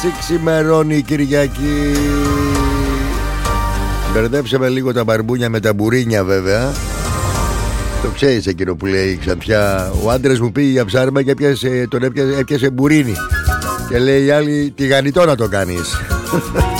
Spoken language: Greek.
έτσι ξημερώνει η Κυριακή. Μπερδέψαμε λίγο τα μπαρμπούνια με τα μπουρίνια βέβαια. Το ξέρεις εκείνο που λέει ξαφνιά ο άντρας μου πήγε για ψάρμα και έπιασε μπουρίνι. Και λέει η άλλη τηγανιτό να το κάνεις.